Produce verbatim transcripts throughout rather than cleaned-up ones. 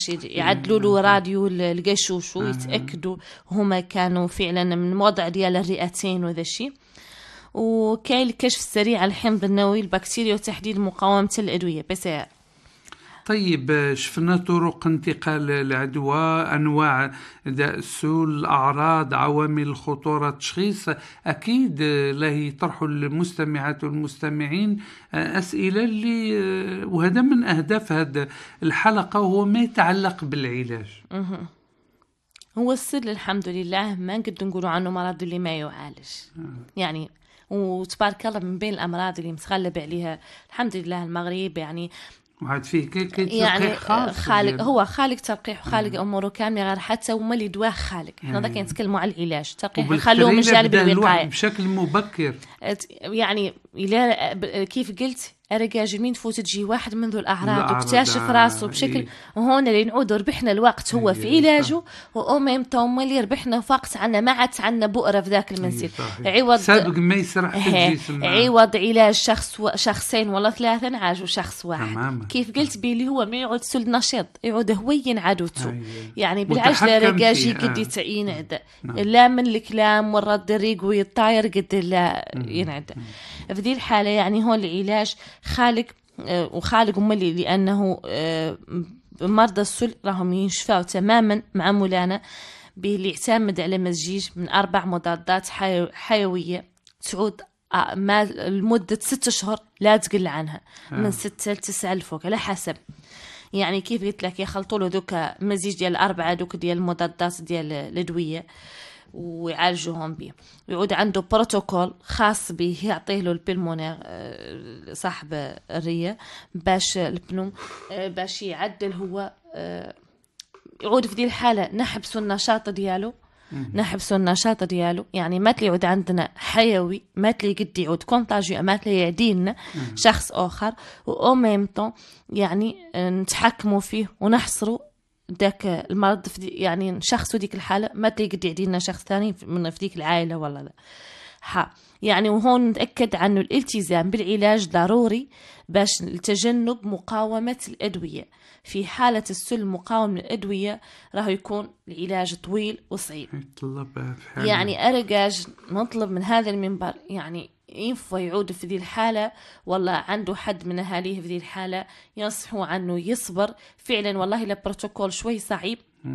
يعدلوا له راديو القشوش ويتأكدوا هما كانوا فعلا من وضع ديال الرئتين وذا الشيء. وكاين الكشف السريع على الحمض النووي البكتيريا وتحديد مقاومة الأدوية بي سي ار. طيب شفنا طرق انتقال العدوى، أنواع داء السل، الأعراض، عوامل الخطورة، تشخيص. أكيد لا يطرحوا المستمعات والمستمعين أسئلة اللي وهذا من أهداف هذه الحلقة وهو ما يتعلق بالعلاج. هو السر الحمد لله ما نقدر نقولوا عنه مرض اللي ما يعالج يعني، وتبارك الله من بين الأمراض اللي متغلب عليها الحمد لله المغرب يعني وهاد فيه كي كي يعني خاص خالق هو خالق تلقيح وخالق اموره كامله، غير حتى هما اللي دواء خالق. حنا ذاك نتكلموا على العلاج تلقيح نخلوه من جانب الوقايه بشكل مبكر يعني. الى كيف قلت أرجع مين تفوت تجي واحد منذ الأعراض واكتشف راسه بشكل إيه. وهون اللي نعود ربحنا الوقت هو إيه في علاجه، وأمم توم اللي ربحنا وقت عنا ما عاد عنا بؤرة في ذاك المنزل إيه عوض سابق ما يسرح في الجسم عوض علاج شخص و... شخصين ولا ثلاثة نعالجوا شخص واحد تماما. كيف قلت بيلي هو ما يعود سل نشيط يعود هو ينعدوته إيه. يعني بالعجلة رجاجي قد يتعين نعم. لا من الكلام والرد الريق ويطاير قد لا ينعد في ذي الحالة. يعني هو العلاج خالق وخالق ملي لأنه مرضى السل راهم ينشفوا تماما مع مولانا باللي يعتمد على مزجيج من أربع مضادات حيوية تعود ما لمدة ست شهور لا تقل عنها من ستة لتسعة الفوق على حسب. يعني كيف قلت لك يخلطوا له دوك مزيج ديال الأربعة دوك ديال المضادات ديال الأدوية ويعالجوهم به، ويعود عنده بروتوكول خاص به يعطيه له البلمونير صاحب الرية باش البنوم باش يعدل هو يعود في دي الحالة نحبسوا النشاط دياله نحبسوا النشاط دياله يعني ما تلي يعود عندنا حيوي ما تلي قد يعود كونتاجيو ما تلي يعدينا شخص آخر، وأو ميم طون يعني نتحكموا فيه ونحصروا داك المرض في يعني شخص وديك الحالة ما تلي قد يعدينا شخص ثاني من في ديك العائلة ولا لا ها. يعني وهون نتأكد عنه الالتزام بالعلاج ضروري باش لتجنب مقاومة الأدوية. في حالة السل مقاوم للأدوية راح يكون العلاج طويل وصعيب. يعني أرجاج نطلب من هذا المنبر يعني ينفع يعود في ذي الحالة والله عنده حد من أهاليه في ذي الحالة ينصحوا عنه يصبر فعلا. والله البروتوكول شوي صعيب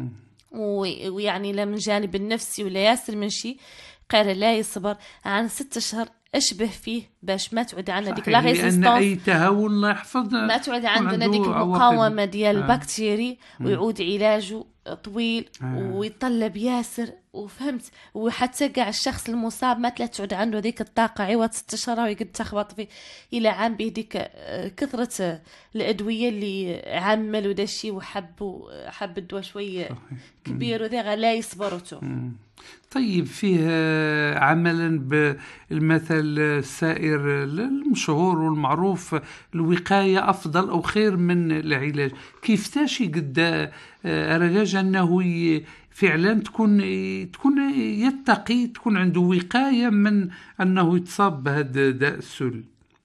ويعني لا من جانب النفسي ولا ياسر من شيء قال لا يصبر عن ستة شهر أشبه فيه باش ما تعود عندنا ديك لا ريزيستانس أي تهاون الله يحفظ ما تعود عندنا ديك المقاومة ديال البكتيري آه. ويعود علاجه طويل آه. ويطلب ياسر وفهمت. وحتى قاع الشخص المصاب ما تلا تعود عنده ذيك الطاقة عوض ستة شهور ويقد تخبط فيه إلى عام به ديك كثرة الأدوية اللي عملوا دا الشيء وحبوا حب الدواء شوية كبير وذا لا يصبروا. طيب فيه عملا بالمثل السائر المشهور والمعروف الوقاية أفضل أو خير من العلاج. كيف تاشي قد أرجاج أنه فعلا تكون تكون يتقي تكون عنده وقاية من أنه يتصاب بهذا داء السل؟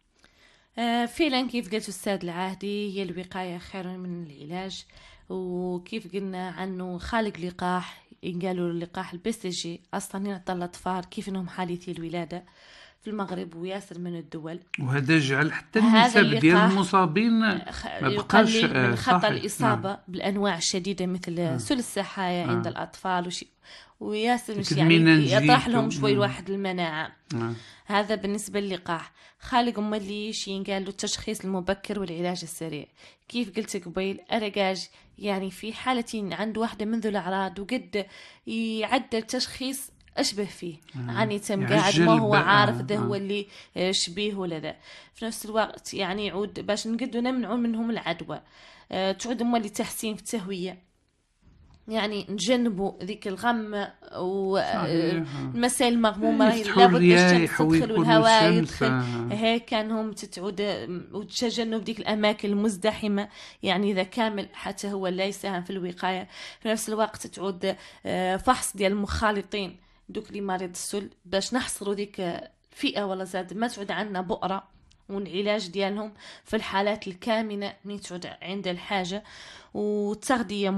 فعلا كيف قلت أستاذ العهدي هي الوقاية خير من العلاج. وكيف قلنا عنه خالق لقاح قالوا اللقاح البي سي جي اصلا يعطى الاطفال كيف انهم حالتي الولاده في المغرب وياسر من الدول، وهذا جعل حتى النسب ديال المصابين ما بقاش من خطر الاصابه نعم. بالانواع الشديده مثل نعم. سل السحايا نعم. عند الاطفال وشي وياسر مش يعني يطرح لهم شوي الواحد المناعه نعم. هذا بالنسبه للقاح. خالق أم اللي شين قال له التشخيص المبكر والعلاج السريع. كيف قلت قبيل أرجاج يعني في حالتين عنده واحدة منذ الأعراض وقد يعدل تشخيص أشبه فيه آه. عني تم قاعد ما هو عارف آه. ده هو اللي شبيه ولا ذا في نفس الوقت يعني يعود باش نقدر نمنعوا منهم العدوى. أه تعود أم اللي تحسين في التهوية يعني نجنبوا ذيك الغم والمسائل المغمومة لابد الشمس تدخل والهواء يدخل هيك كانهم تتعود وتجنب ذيك الأماكن المزدحمة. يعني إذا كامل حتى هو لا يساهم في الوقاية. في نفس الوقت تعود فحص ديال المخالطين دوك لي مريض السل باش نحصروا ذيك فئة ولا زاد ما تعود عندنا بؤرة والعلاج ديالهم في الحالات الكامنة من تعود عند الحاجة. والتغذية